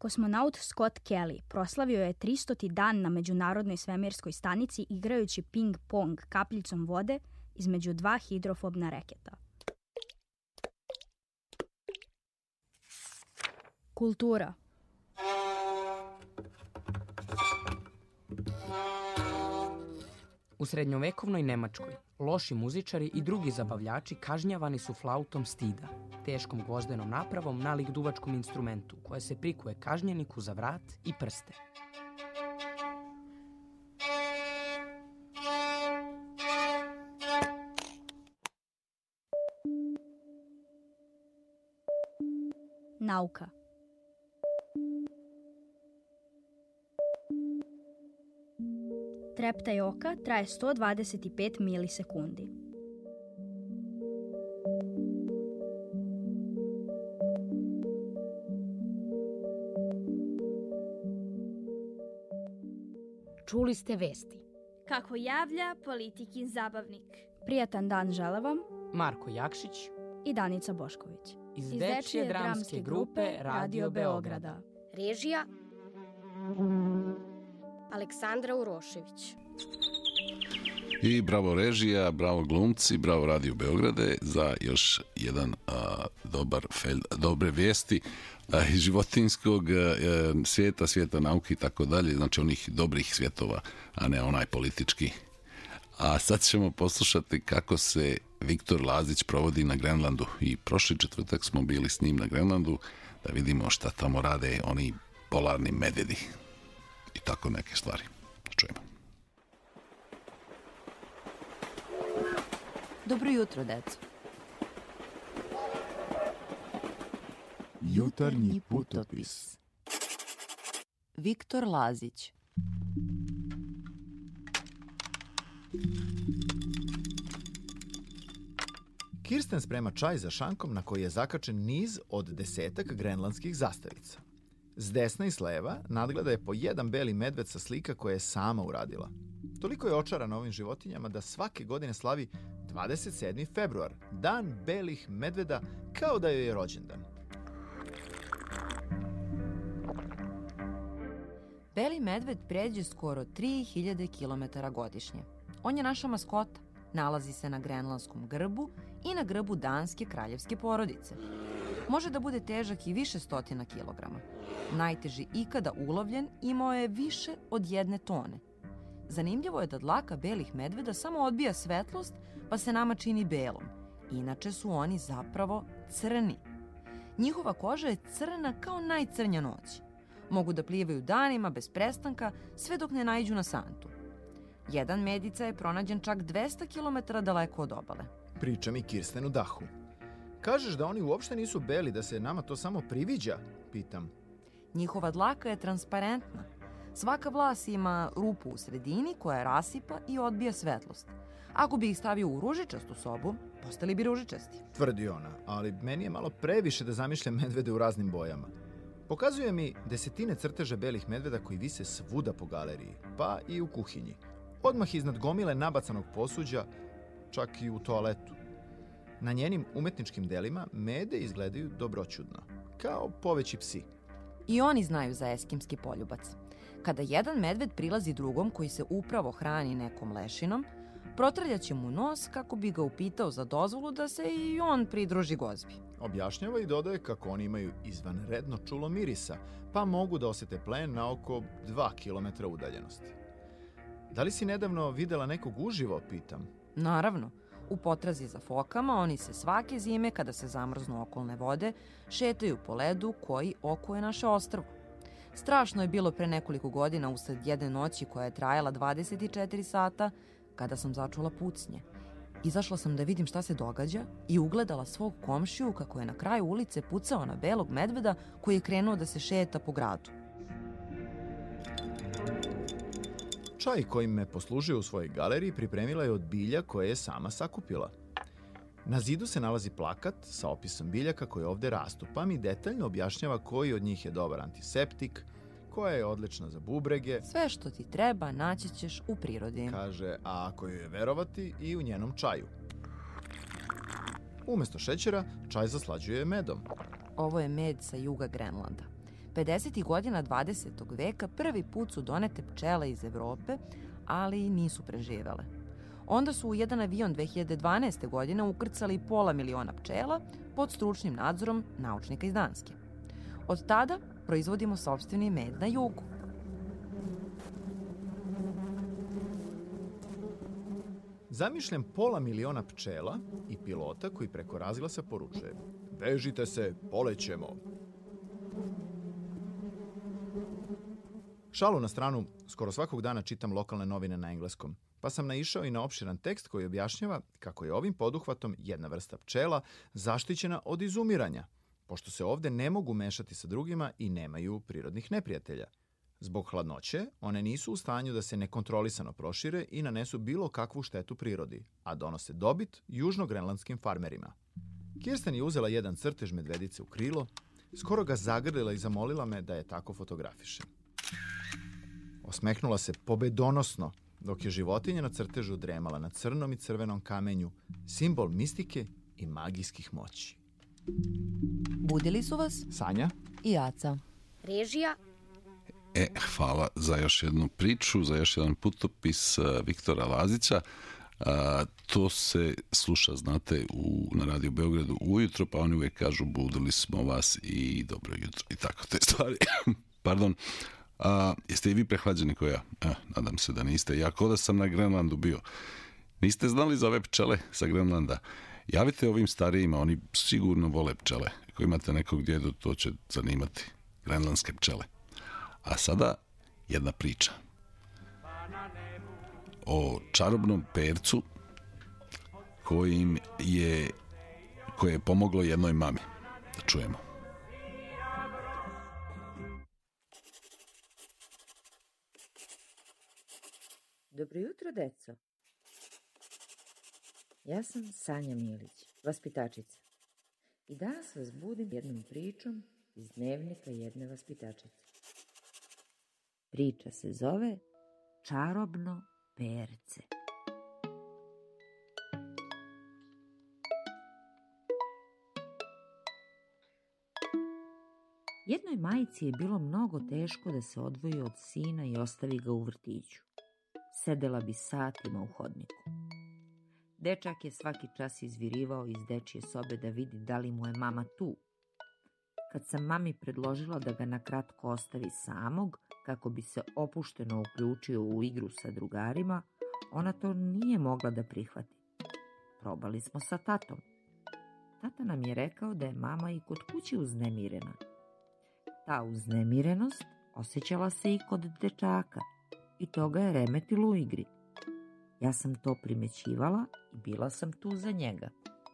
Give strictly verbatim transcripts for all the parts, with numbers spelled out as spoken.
Kosmonaut Scott Kelly proslavio je tristoti dan na Međunarodnoj svemirskoj stanici igrajući ping-pong kapljicom vode između dva hidrofobna reketa. Kultura. U srednjovekovnoj Nemačkoj loši muzičari i drugi zabavljači kažnjavani su flautom stida, teškom gvozdenom napravom nalik duvačkom instrumentu koja se prikuje kažnjeniku za vrat i prste. Nauka. Treptaj oka traje sto dvadeset pet milisekundi. Čuli ste vesti. Kako javlja Politikin zabavnik. Prijatan dan žele vam Marko Jakšić i Danica Bošković. iz dečije dramske grupe Radio Beograda. Režija Aleksandra Urošević. I bravo režija, bravo glumci, bravo Radio Beograde za još jedan a, dobar fel, dobre vijesti a, iz životinjskog a, svijeta, svijeta nauke i tako dalje, znači onih dobrih svjetova, a ne onaj politički. A sad ćemo poslušati kako se Viktor Lazić provodi na Grenlandu i prošli četvrtak smo bili s njim na Grenlandu da vidimo šta tamo rade oni polarni medvjedi i tako neke stvari. Čujemo. Dobro jutro, deco. Jutarnji putopis. Viktor Lazić. Kirsten sprema čaj za šankom na koji je zakačen niz od desetak grenlandskih zastavica. S desna i s leva nadgleda je po jedan beli medved sa slika koje je sama uradila. Toliko je očarana ovim životinjama da svake godine slavi dvadeset sedmi februar, dan belih medveda, kao da joj je rođendan. Beli medved pređe skoro tri hiljade kilometara godišnje. On je naša maskota. Nalazi se na grenlandskom grbu i na grbu danske kraljevske porodice. Može da bude težak i više stotina kilograma. Najteži ikada ulovljen imao je više od jedne tone. Zanimljivo je da dlaka belih medveda samo odbija svetlost pa se nama čini belom. Inače su oni zapravo crni. Njihova koža je crna kao najcrnja noć. Mogu da plivaju danima bez prestanka sve dok ne naiđu na santu. Jedan medica je pronađen čak dvesta kilometara daleko od obale. Priča mi Kirsten u dahu. Kažeš da oni uopšte nisu beli, da se nama to samo priviđa? Pitam. Njihova dlaka je transparentna. Svaka vlas ima rupu u sredini koja rasipa i odbija svetlost. Ako bi ih stavio u ružičastu sobu, postali bi ružičasti. Tvrdi ona, ali meni je malo previše da zamišljam medvede u raznim bojama. Pokazuje mi desetine crteža belih medveda koji vise svuda po galeriji, pa i u kuhinji. Odmah iznad gomile nabacanog posuđa, čak i u toaletu. Na njenim umetničkim delima mede izgledaju dobroćudno, kao poveći psi. I oni znaju za eskimski poljubac. Kada jedan medved prilazi drugom koji se upravo hrani nekom lešinom, protrljaće mu nos kako bi ga upitao za dozvolu da se i on pridruži gozbi. Objašnjava i dodaje kako oni imaju izvanredno čulo mirisa, pa mogu da osete plen na oko dva kilometra udaljenosti. Da li si nedavno videla nekog uživo, pitam? Naravno. U potrazi za fokama oni se svake zime, kada se zamrznu okolne vode, šetaju po ledu koji okuje naše ostrvo. Strašno je bilo pre nekoliko godina usled jedne noći koja je trajala dvadeset četiri sata, kada sam začula pucnje. Izašla sam da vidim šta se događa i ugledala svog komšiju kako je na kraju ulice pucao na belog medveda koji je krenuo da se šeta po gradu. Čaj kojim me poslužio u svojoj galeriji pripremila je od bilja koje je sama sakupila. Na zidu se nalazi plakat sa opisom biljaka koje ovde rastu, pa mi detaljno objašnjava koji od njih je dobar antiseptik, koja je odlična za bubrege. Sve što ti treba naći ćeš u prirodi. Kaže, a ako joj je verovati, i u njenom čaju. Umesto šećera, čaj zaslađuje medom. Ovo je med sa juga Grenlanda. pedesetih godina dvadesetog veka prvi put su donete pčele iz Evrope, ali nisu preživele. Onda su u jedan avion dve hiljade dvanaeste. godine ukrcali pola miliona pčela pod stručnim nadzorom naučnika iz Danske. Od tada proizvodimo sopstveni med na jugu. Zamišljam pola miliona pčela i pilota koji preko razglasa poručuje: vežite se, polećemo. Šalu na stranu, skoro svakog dana čitam lokalne novine na engleskom, pa sam naišao i na opširan tekst koji objašnjava kako je ovim poduhvatom jedna vrsta pčela zaštićena od izumiranja, pošto se ovde ne mogu mešati sa drugima i nemaju prirodnih neprijatelja. Zbog hladnoće, one nisu u stanju da se nekontrolisano prošire i nanesu bilo kakvu štetu prirodi, a donose dobit južno-grenlandskim farmerima. Kirsten je uzela jedan crtež medvedice u krilo, skoro ga zagrlila i zamolila me da je tako fotografišem. Osmehnula se pobedonosno, dok je životinja na crtežu dremala na crnom i crvenom kamenju, simbol mistike i magijskih moći. Budili su vas Sanja i Aca. Režija E, hvala za još jednu priču, za još jedan putopis uh, Viktora Lazića. Uh, to se sluša, znate, u, na Radio Beogradu ujutro, pa oni uvijek kažu budili smo vas i dobro jutro i tako te stvari. Pardon. Uh, jeste i vi prehlađeni ko ja? Eh, nadam se da niste. Ja ko da sam na Grenlandu bio. Niste znali za ove pčele sa Grenlanda? Javite ovim starijima, oni sigurno vole pčele. Ako imate nekog djedu, to će zanimati. Grenlandske pčele. A sada jedna priča o čarobnom percu kojim je, koje je pomoglo jednoj mami. Da čujemo. Dobro jutro, deco. Ja sam Sanja Milić, vaspitačica. I danas vas budim jednom pričom iz dnevnika jedne vaspitačice. Priča se zove Čarobno perce. Jednoj majici je bilo mnogo teško da se odvoji od sina i ostavi ga u vrtiću. Sedela bi satima u hodniku. Dečak je svaki čas izvirivao iz dečje sobe da vidi da li mu je mama tu. Kad sam mami predložila da ga nakratko ostavi samog, kako bi se opušteno uključio u igru sa drugarima, ona to nije mogla da prihvati. Probali smo sa tatom. Tata nam je rekao da je mama i kod kuće uznemirena. Ta uznemirenost osjećala se i kod dečaka i to ga je remetilo u igri. Ja sam to primećivala i bila sam tu za njega.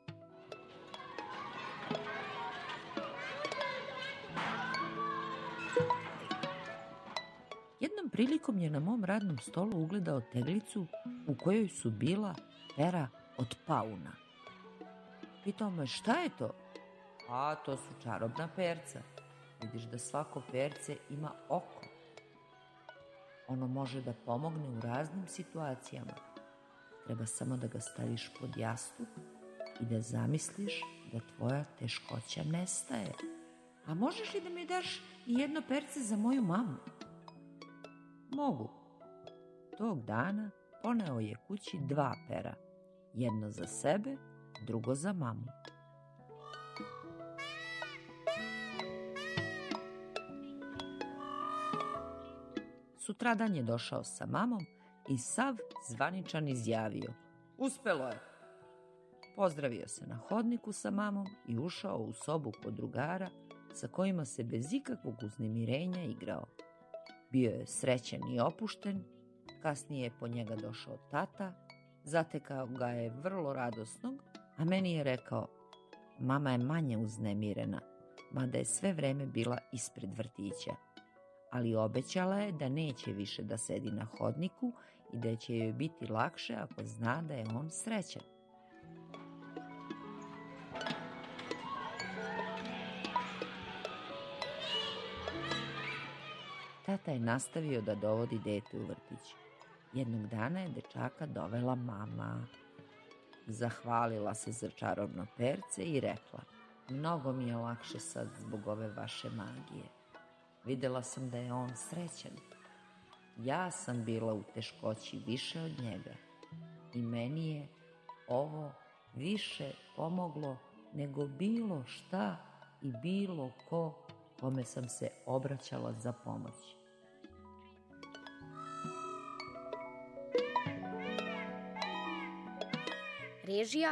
Jednom prilikom je na mom radnom stolu ugledao teglicu u kojoj su bila pera od pauna. Pitao me šta je to? A, to su čarobna perca. Vidiš da svako perce ima oko. Ono može da pomogne u raznim situacijama. Treba samo da ga staviš pod jastuk i da zamisliš da tvoja teškoća nestaje. A možeš li da mi daš i jedno perce za moju mamu? Mogu. Tog dana poneo je kući dva pera. Jedno za sebe, drugo za mamu. Sutradan je došao sa mamom i sav zvaničan izjavio: uspelo je. Pozdravio se na hodniku sa mamom i ušao u sobu kod drugara sa kojima se bez ikakvog uznemirenja igrao. Bio je srećan i opušten, kasnije je po njega došao tata, zatekao ga je vrlo radosnog, a meni je rekao: mama je manje uznemirena, mada je sve vreme bila ispred vrtića, ali obećala je da neće više da sedi na hodniku i da će joj biti lakše ako zna da je on srećan. Tata je nastavio da dovodi dete u vrtić. Jednog dana je dečaka dovela mama. Zahvalila se za čarobno perce i rekla: mnogo mi je lakše sad zbog ove vaše magije. Videla sam da je on srećan. Ja sam bila u teškoći više od njega i meni je ovo više pomoglo nego bilo šta i bilo ko kome sam se obraćala za pomoć. Režija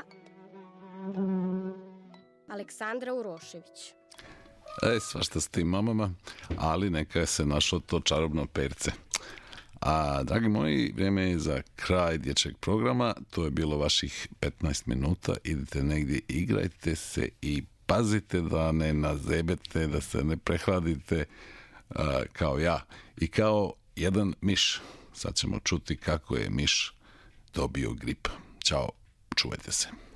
Aleksandra Urošević. E, svašta s tim mamama, ali neka je se našlo to čarobno perce. A, dragi moji, vrijeme je za kraj dječjeg programa. To je bilo vaših petnaest minuta. Idite negdje, igrajte se i pazite da ne nazebete, da se ne prehladite a, kao ja. I kao jedan miš. Sad ćemo čuti kako je miš dobio grip. Ćao, čuvajte se.